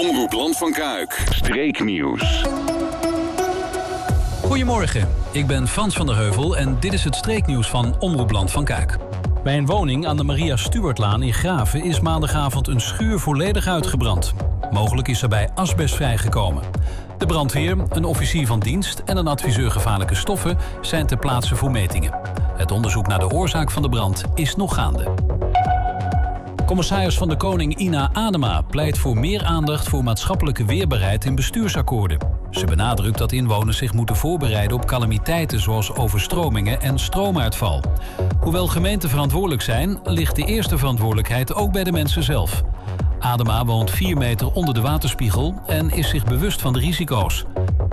Omroep Land van Kuik. Streeknieuws. Goedemorgen, ik ben Frans van der Heuvel en dit is het streeknieuws van Omroep Land van Kuik. Bij een woning aan de Maria Stuartlaan in Graven is maandagavond een schuur volledig uitgebrand. Mogelijk is erbij asbest vrijgekomen. De brandweer, een officier van dienst en een adviseur gevaarlijke stoffen zijn ter plaatse voor metingen. Het onderzoek naar de oorzaak van de brand is nog gaande. Commissaris van de Koning Ina Adema pleit voor meer aandacht voor maatschappelijke weerbaarheid in bestuursakkoorden. Ze benadrukt dat inwoners zich moeten voorbereiden op calamiteiten zoals overstromingen en stroomuitval. Hoewel gemeenten verantwoordelijk zijn, ligt de eerste verantwoordelijkheid ook bij de mensen zelf. Adema woont 4 meter onder de waterspiegel en is zich bewust van de risico's.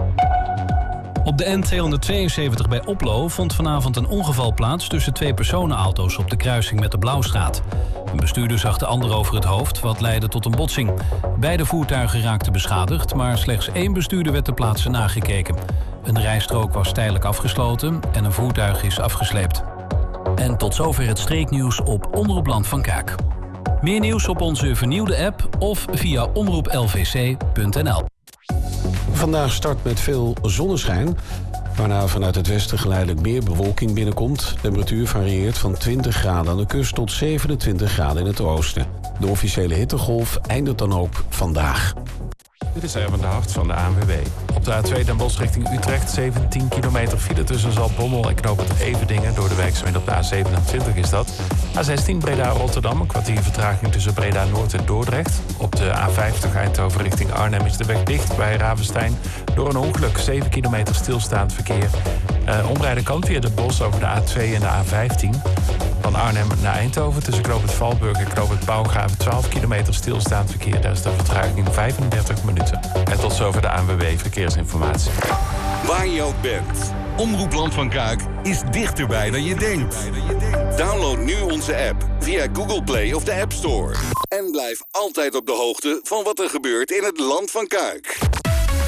Op de N272 bij Oplo vond vanavond een ongeval plaats tussen 2 personenauto's op de kruising met de Blauwstraat. Een bestuurder zag de ander over het hoofd, wat leidde tot een botsing. Beide voertuigen raakten beschadigd, maar slechts 1 bestuurder werd ter plaatse nagekeken. Een rijstrook was tijdelijk afgesloten en een voertuig is afgesleept. En tot zover het streeknieuws op Omroep Land van Kuik. Meer nieuws op onze vernieuwde app of via omroeplvc.nl. Vandaag start met veel zonneschijn, waarna vanuit het westen geleidelijk meer bewolking binnenkomt. De temperatuur varieert van 20 graden aan de kust tot 27 graden in het oosten. De officiële hittegolf eindigt dan ook vandaag. Dit is Erwin de Hart van de ANWB. Op de A2 Den Bosch richting Utrecht 17 kilometer file tussen Zaltbommel en knooppunt Everdingen. Door de werkzaamheden op de A27 is dat. A16 Breda-Rotterdam, een kwartier vertraging tussen Breda-Noord en Dordrecht. Op de A50 Eindhoven richting Arnhem is de weg dicht bij Ravenstein. Door een ongeluk 7 kilometer stilstaand verkeer. Omrijden kan via de Bosch over de A2 en de A15. Van Arnhem naar Eindhoven tussen knooppunt Valburg en knooppunt Pauwgraven 12 kilometer stilstaand verkeer. Daar is de vertraging 35 minuten. En tot zover de ANWB Verkeersinformatie. Waar je ook bent, Omroep Land van Kuik is dichterbij dan je denkt. Download nu onze app via Google Play of de App Store. En blijf altijd op de hoogte van wat er gebeurt in het Land van Kuik.